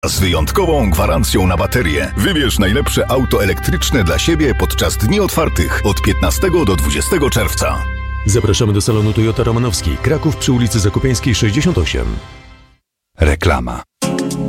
Z wyjątkową gwarancją na baterię. Wybierz najlepsze auto elektryczne dla siebie podczas dni otwartych od 15 do 20 czerwca. Zapraszamy do salonu Toyota Romanowski, Kraków przy ulicy Zakopiańskiej 68. Reklama.